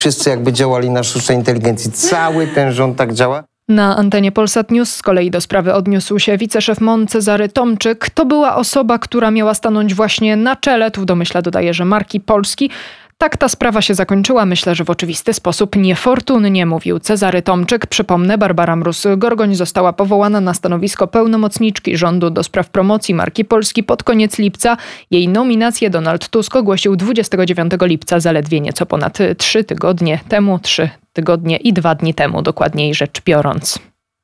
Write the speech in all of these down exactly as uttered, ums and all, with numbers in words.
Wszyscy jakby działali na sztucznej inteligencji. Cały ten rząd tak działa. Na antenie Polsat News z kolei do sprawy odniósł się wiceszef M O N Cezary Tomczyk. To była osoba, która miała stanąć właśnie na czele, tu w domyśle dodaje, że marki Polski. Tak ta sprawa się zakończyła, myślę, że w oczywisty sposób niefortunnie, mówił Cezary Tomczyk. Przypomnę, Barbara Mróz-Gorgoń została powołana na stanowisko pełnomocniczki rządu do spraw promocji marki Polski pod koniec lipca. Jej nominację Donald Tusk ogłosił dwudziestego dziewiątego lipca, zaledwie nieco ponad trzy tygodnie temu, trzy tygodnie i dwa dni temu, dokładniej rzecz biorąc.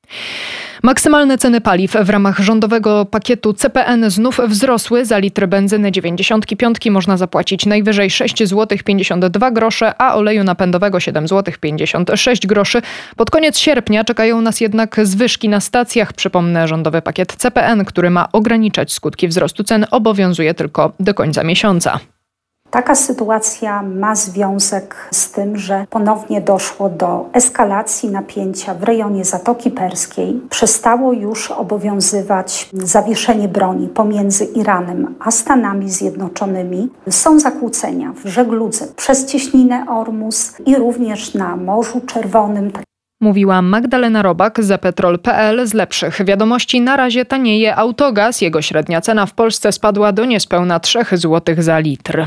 Maksymalne ceny paliw w ramach rządowego pakietu C P N znów wzrosły. Za litr benzyny dziewięćdziesiątki piątki można zapłacić najwyżej sześć złotych pięćdziesiąt dwa grosze, a oleju napędowego siedem złotych pięćdziesiąt sześć groszy. Pod koniec sierpnia czekają nas jednak zwyżki na stacjach. Przypomnę, rządowy pakiet C P N, który ma ograniczać skutki wzrostu cen, obowiązuje tylko do końca miesiąca. Taka sytuacja ma związek z tym, że ponownie doszło do eskalacji napięcia w rejonie Zatoki Perskiej. Przestało już obowiązywać zawieszenie broni pomiędzy Iranem a Stanami Zjednoczonymi. Są zakłócenia w żegludze przez cieśninę Ormus i również na Morzu Czerwonym. Mówiła Magdalena Robak za petrol kropka p l. Z lepszych wiadomości na razie tanieje autogaz. Jego średnia cena w Polsce spadła do niespełna trzy złote za litr.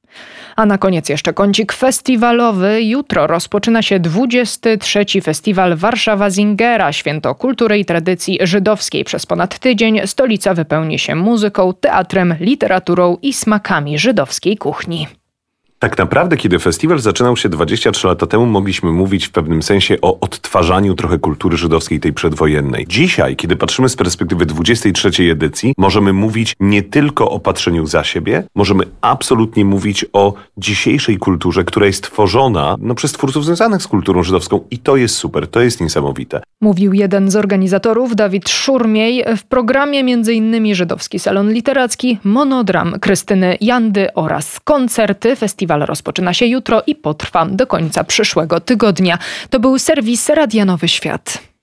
A na koniec jeszcze kącik festiwalowy. Jutro rozpoczyna się dwudziesty trzeci Festiwal Warszawa Singera, święto kultury i tradycji żydowskiej. Przez ponad tydzień stolica wypełni się muzyką, teatrem, literaturą i smakami żydowskiej kuchni. Tak naprawdę, kiedy festiwal zaczynał się dwadzieścia trzy lata temu, mogliśmy mówić w pewnym sensie o odtwarzaniu trochę kultury żydowskiej tej przedwojennej. Dzisiaj, kiedy patrzymy z perspektywy dwudziestej trzeciej edycji, możemy mówić nie tylko o patrzeniu za siebie, możemy absolutnie mówić o dzisiejszej kulturze, która jest tworzona no, przez twórców związanych z kulturą żydowską i to jest super, to jest niesamowite. Mówił jeden z organizatorów, Dawid Szurmiej. W programie między innymi Żydowski Salon Literacki, monodram Krystyny Jandy oraz koncerty. Festiwal rozpoczyna się jutro i potrwa do końca przyszłego tygodnia. To był serwis Radia Nowy Świat.